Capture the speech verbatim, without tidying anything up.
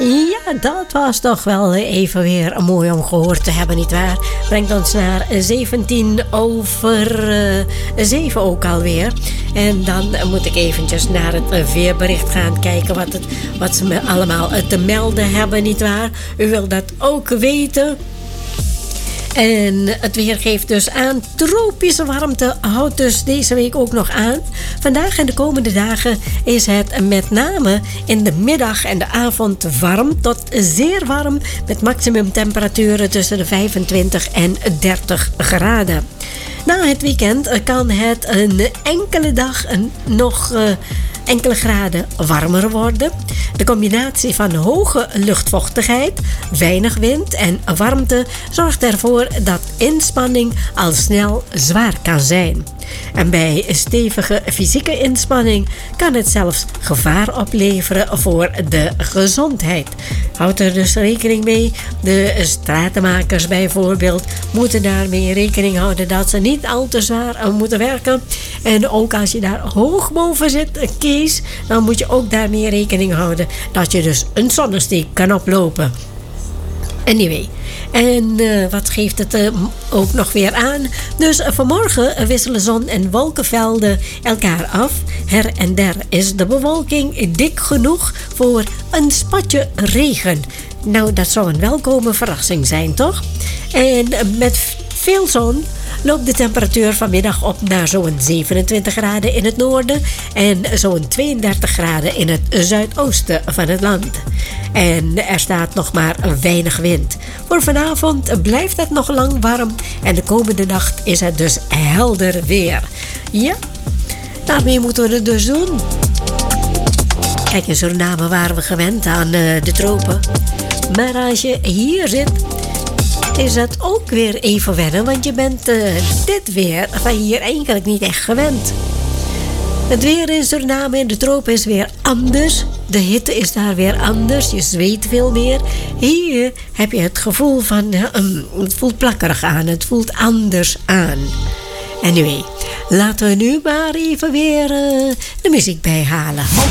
Ja, dat was toch wel even weer mooi om gehoord te hebben, nietwaar? Brengt ons naar zeventien over zeven ook alweer. En dan moet ik eventjes naar het weerbericht gaan kijken wat, het, wat ze me allemaal te melden hebben, nietwaar? U wilt dat ook weten. En het weer geeft dus aan. Tropische warmte houdt dus deze week ook nog aan. Vandaag en de komende dagen is het met name in de middag en de avond warm tot zeer warm. Met maximumtemperaturen tussen de vijfentwintig en dertig graden. Na het weekend kan het een enkele dag nog uh, enkele graden warmer worden. De combinatie van hoge luchtvochtigheid, weinig wind en warmte zorgt ervoor dat inspanning al snel zwaar kan zijn. En bij stevige fysieke inspanning kan het zelfs gevaar opleveren voor de gezondheid. Houd er dus rekening mee. De stratenmakers bijvoorbeeld moeten daarmee rekening houden dat ze niet al te zwaar moeten werken. En ook als je daar hoog boven zit, Kees, dan moet je ook daarmee rekening houden dat je dus een zonnesteek kan oplopen. Anyway, en uh, wat geeft het uh, ook nog weer aan? Dus uh, vanmorgen wisselen zon en wolkenvelden elkaar af. Her en der is de bewolking dik genoeg voor een spatje regen. Nou, dat zou een welkome verrassing zijn, toch? En uh, met veel zon loopt de temperatuur vanmiddag op naar zo'n zevenentwintig graden in het noorden en zo'n tweeëndertig graden in het zuidoosten van het land. En er staat nog maar weinig wind. Voor vanavond blijft het nog lang warm en de komende nacht is het dus helder weer. Ja, daarmee moeten we het dus doen. Kijk, in Suriname waren we gewend aan uh, de tropen. Maar als je hier zit, is het ook weer even wennen, want je bent uh, dit weer van hier eigenlijk niet echt gewend. Het weer in Suriname in de tropen is weer anders. De hitte is daar weer anders. Je zweet veel meer. Hier heb je het gevoel van, uh, um, het voelt plakkerig aan. Het voelt anders aan. Anyway, laten we nu maar even weer uh, de muziek bijhalen.